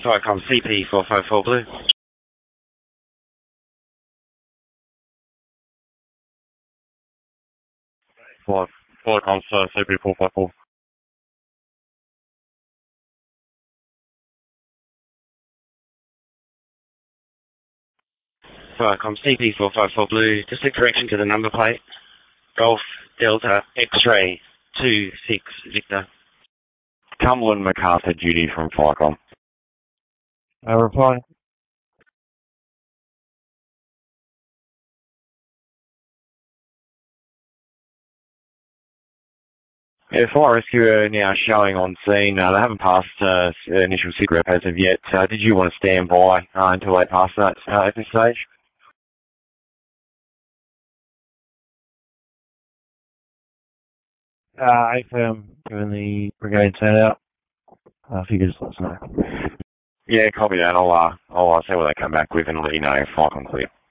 Viacom CP454 Blue. Viacom CP454. Viacom CP454 Blue, just a correction to the number plate. Golf Delta X-Ray 26 Victor. Cumberland MacArthur Judy from Viacom. Reply. Yeah, fire rescue are now showing on scene. They haven't passed initial sit rep as of yet. Did you want to stand by until they pass that at this stage? AFM, given the brigade turn out. If you could just let us know. Yeah, copy that. I'll see what they come back with and let you know if I'm clear.